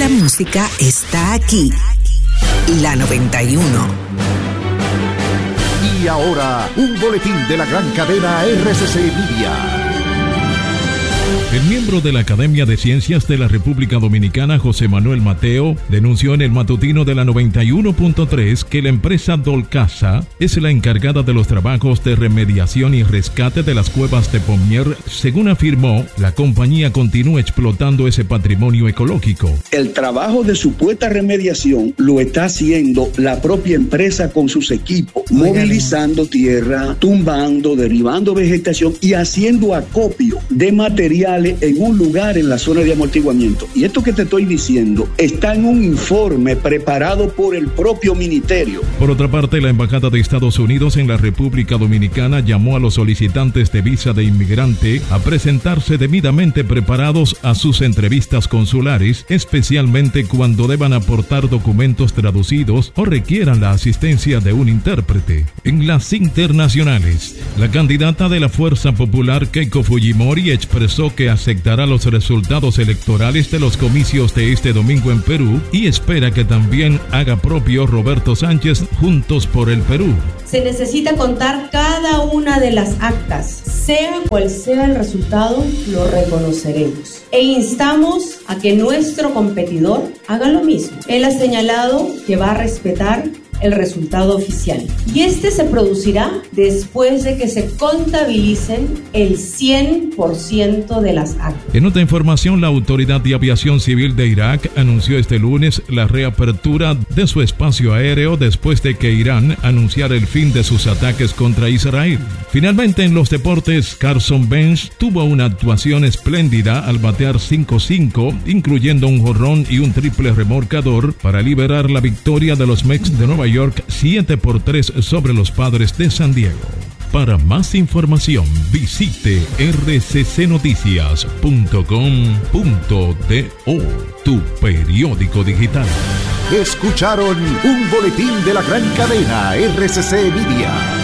la música está aquí. La 91. Y ahora, un boletín de la gran cadena RCC Media. El miembro de la Academia de Ciencias de la República Dominicana, José Manuel Mateo, denunció en el matutino de la 91.3 que la empresa Dolcasa es la encargada de los trabajos de remediación y rescate de las cuevas de Pomier. Según afirmó, la compañía continúa explotando ese patrimonio ecológico. El trabajo de supuesta remediación lo está haciendo la propia empresa con sus equipos, movilizando tierra, tumbando, derribando vegetación y haciendo acopio de materiales en un lugar en la zona de amortiguamiento. Y esto que te estoy diciendo está en un informe preparado por el propio ministerio. Por otra parte, la Embajada de Estados Unidos en la República Dominicana llamó a los solicitantes de visa de inmigrante a presentarse debidamente preparados a sus entrevistas consulares, especialmente cuando deban aportar documentos traducidos o requieran la asistencia de un intérprete. En las internacionales, la candidata de la Fuerza Popular, Keiko Fujimori, expresó que aceptará los resultados electorales de los comicios de este domingo en Perú y espera que también haga propio Roberto Sánchez Juntos por el Perú. Se necesita contar cada una de las actas, sea cual sea el resultado, lo reconoceremos. E instamos a que nuestro competidor haga lo mismo. Él ha señalado que va a respetar el resultado oficial. Y este se producirá después de que se contabilicen el 100% de las actas. En otra información, la Autoridad de Aviación Civil de Irak anunció este lunes la reapertura de su espacio aéreo después de que Irán anunciara el fin de sus ataques contra Israel. Finalmente, en los deportes, Carson Wentz tuvo una actuación espléndida al batear 5-5, incluyendo un jonrón y un triple remolcador para liberar la victoria de los Mets de Nueva York 7-3 sobre los Padres de San Diego. Para más información, visite rccnoticias.com.do, tu periódico digital. Escucharon un boletín de la gran cadena RCC Media.